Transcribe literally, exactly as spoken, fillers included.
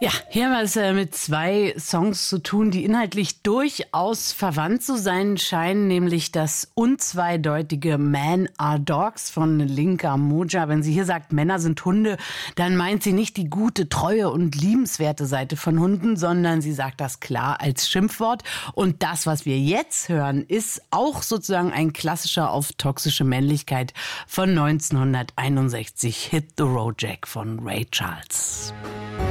Ja, hier haben wir es äh, mit zwei Songs zu tun, die inhaltlich durchaus verwandt zu sein scheinen, nämlich das unzweideutige Men Are Dogs von Linka Moja. Wenn sie hier sagt, Männer sind Hunde, dann meint sie nicht die gute, treue und liebenswerte Seite von Hunden, sondern sie sagt das klar als Schimpfwort. Und das, was wir jetzt hören, ist auch sozusagen ein klassischer auf toxische Männlichkeit von neunzehnhunderteinundsechzig, Hit the Road Jack von Ray Charles.